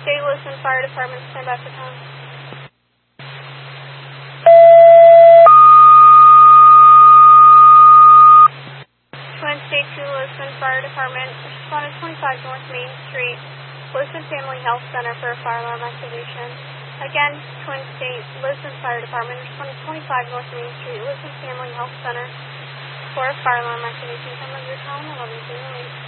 State Wilson Fire Department, stand by for time. Twin State 2 Wilson Fire Department, responded 25 North Main Street, Wilson Family Health Center for a fire alarm activation. Again, Twin State Wilson Fire Department, responded 25 North Main Street, Wilson Family Health Center for a fire alarm activation. Time of your call, 11:08.